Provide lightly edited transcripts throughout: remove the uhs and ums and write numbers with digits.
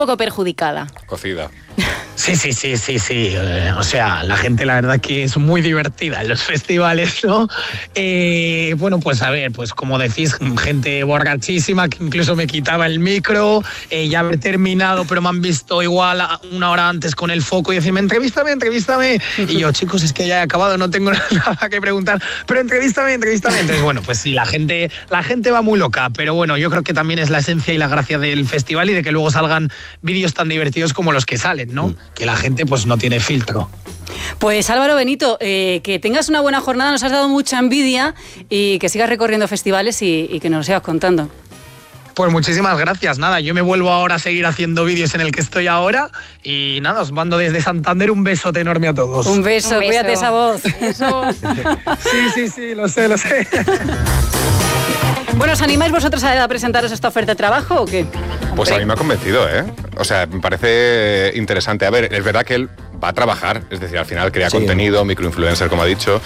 poco perjudicada. Cocida. Sí. O sea, la gente la verdad que es muy divertida en los festivales, ¿no? Bueno, pues a ver, pues como decís, gente borrachísima que incluso me quitaba el micro, ya haber terminado, pero me han visto igual una hora antes con el foco y decirme, entrevístame. Y yo, chicos, es que ya he acabado, no tengo nada que preguntar, pero entrevístame. Entonces, bueno, pues sí, la gente va muy loca, pero bueno, yo creo que también es la esencia y la gracia del festival y de que luego salgan vídeos tan divertidos como los que salen, ¿no? Que la gente pues no tiene filtro. Pues Álvaro Benito, que tengas una buena jornada, nos has dado mucha envidia y que sigas recorriendo festivales y que nos lo sigas contando. Pues muchísimas gracias. Nada, yo me vuelvo ahora a seguir haciendo vídeos en el que estoy ahora y nada, os mando desde Santander un besote enorme a todos. Un beso. Cuídate esa voz. Eso. Sí, lo sé. Bueno, ¿os animáis vosotros a presentaros esta oferta de trabajo o qué? Pues a mí me ha convencido, ¿eh? O sea, me parece interesante. A ver, es verdad que él va a trabajar, es decir, al final crea contenido, microinfluencer, como ha dicho,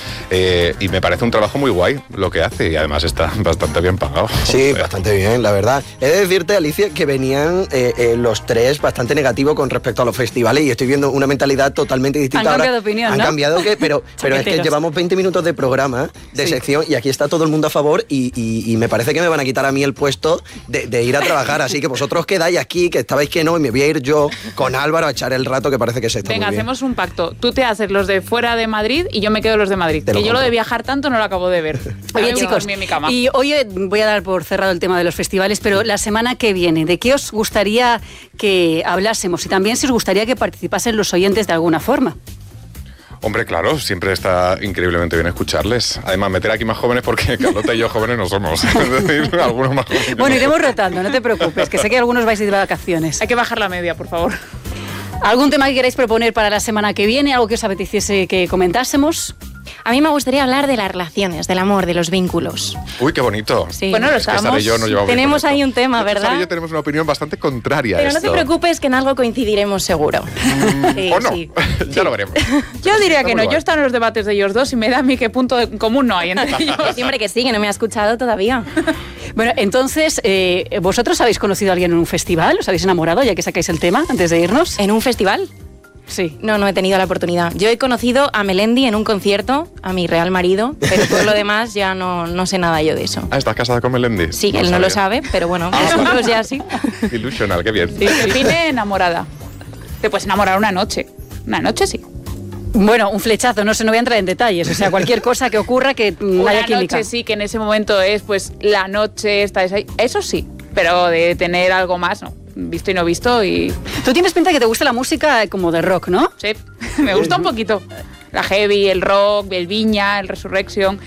y me parece un trabajo muy guay lo que hace y además está bastante bien pagado. Sí, bastante bien, la verdad. He de decirte, Alicia, que venían los tres bastante negativos con respecto a los festivales y estoy viendo una mentalidad totalmente distinta. Han cambiado de opinión, Han ¿no? cambiado, pero es que llevamos 20 minutos de programa, de sección, y aquí está todo el mundo a favor y me parece que me van a quitar a mí el puesto de ir a trabajar, así que vosotros quedáis aquí, que estabais que no, y me voy a ir yo con Álvaro a echar el rato, que parece que se está muy bien. Hacemos un pacto. Tú te haces los de fuera de Madrid y yo me quedo los de Madrid. Que yo lo de viajar tanto no lo acabo de ver. Oye, chicos, y hoy voy a dar por cerrado el tema de los festivales, pero la semana que viene, ¿de qué os gustaría que hablásemos? Y también si os gustaría que participasen los oyentes de alguna forma. Hombre, claro, siempre está increíblemente bien escucharles. Además, meter aquí más jóvenes porque Carlota y yo jóvenes no somos. Es decir, algunos más jóvenes. Bueno, iremos rotando, no te preocupes, que sé que algunos vais a ir de vacaciones. Hay que bajar la media, por favor. ¿Algún tema que queráis proponer para la semana que viene? ¿Algo que os apeteciese que comentásemos? A mí me gustaría hablar de las relaciones, del amor, de los vínculos. Uy, qué bonito. Sí. Bueno, lo Es que Sara sabemos. y yo no llevamos bien Tenemos con ahí esto. un tema, Es que ¿verdad? Sara y yo tenemos una opinión bastante contraria Pero a no esto. te preocupes, que en algo coincidiremos seguro. Sí, ¿O no? sí. Ya lo veremos. Yo diría Está que muy no. Yo guay. he estado en los debates de ellos dos y me da a mí que punto en común no hay entre ellos. Sí, hombre, que sí, que no me ha escuchado todavía. Bueno, entonces, ¿vosotros habéis conocido a alguien en un festival? ¿Os habéis enamorado, ya que sacáis el tema, antes de irnos? ¿En un festival? Sí. No he tenido la oportunidad. Yo he conocido a Melendi en un concierto, a mi real marido, pero por lo demás ya no sé nada yo de eso. Ah, ¿estás casada con Melendi? Sí, él no lo sabe, pero bueno, nosotros ya sí. Ilusional, qué bien. Sí, define enamorada. Te puedes enamorar una noche. Una noche sí. Bueno, un flechazo, no voy a entrar en detalles. O sea, cualquier cosa que ocurra que Una haya química. noche sí, que en ese momento es pues la noche, estáis ahí. Eso sí, pero de tener algo más, no. Visto y no visto y... Tú tienes pinta que te gusta la música como de rock, ¿no? Sí, me gusta un poquito. La heavy, el rock, el Viña, el Resurrection.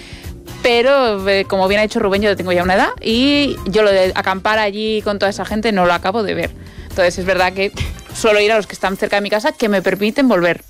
Pero, como bien ha dicho Rubén, yo tengo ya una edad y yo lo de acampar allí con toda esa gente no lo acabo de ver. Entonces es verdad que suelo ir a los que están cerca de mi casa que me permiten volver.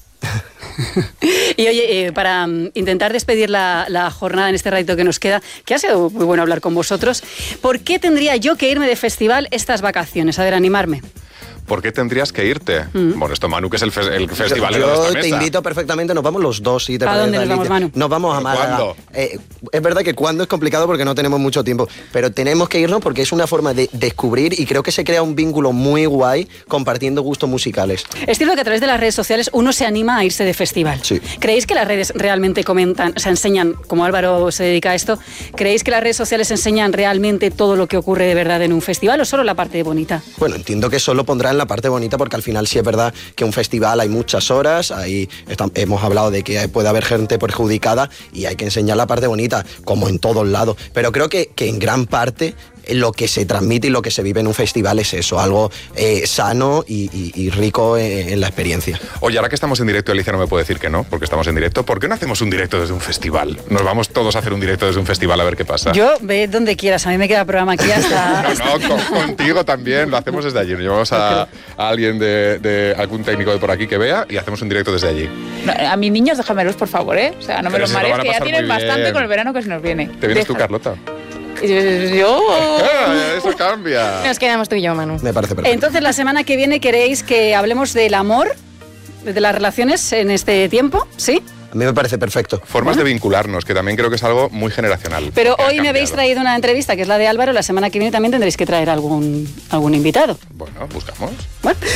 Y oye, para intentar despedir la jornada en este ratito que nos queda, que ha sido muy bueno hablar con vosotros, ¿por qué tendría yo que irme de festival estas vacaciones? A ver, animarme. ¿Por qué tendrías que irte? Bueno, esto Manu, que es el festival de Yo esta te mesa. invito perfectamente, nos vamos los dos, si te ¿A parece, dónde nos vamos, Alicia. Manu? Nos vamos a Málaga. ¿Cuándo? Es verdad que cuándo es complicado porque no tenemos mucho tiempo, pero tenemos que irnos porque es una forma de descubrir y creo que se crea un vínculo muy guay compartiendo gustos musicales. Es cierto que a través de las redes sociales uno se anima a irse de festival. Sí. ¿Creéis que las redes realmente comentan, o sea, enseñan, como Álvaro se dedica a esto, ¿creéis que las redes sociales enseñan realmente todo lo que ocurre de verdad en un festival o solo la parte bonita? Bueno, entiendo que solo pondrán la parte bonita porque al final sí es verdad que un festival hay muchas horas, hemos hablado de que puede haber gente perjudicada y hay que enseñar la parte bonita, como en todos lados. Pero creo que en gran parte lo que se transmite y lo que se vive en un festival es eso, algo sano y rico en la experiencia. Oye, ahora que estamos en directo, Alicia no me puede decir que no, porque estamos en directo. ¿Por qué no hacemos un directo desde un festival? Nos vamos todos a hacer un directo desde un festival a ver qué pasa. Yo, ve donde quieras, a mí me queda programa aquí hasta... Contigo también, lo hacemos desde allí. Nos llevamos a alguien de algún técnico de por aquí que vea y hacemos un directo desde allí. No, a mis niños déjamelos, por favor, ¿eh? O sea, no me Pero los si lo marees, van a que ya pasar tienen muy bien. bastante con el verano que se nos viene. ¿Te vienes tú, Déjalo. Carlota? Yo... Eso cambia. Nos quedamos tú y yo, Manu. Me parece perfecto. Entonces, la semana que viene, ¿queréis que hablemos del amor, de las relaciones en este tiempo? ¿Sí? A mí me parece perfecto. Formas de vincularnos, que también creo que es algo muy generacional. Pero que ha hoy me habéis cambiado. traído una entrevista, que es la de Álvaro. La semana que viene también tendréis que traer algún invitado. Bueno, buscamos. Bueno,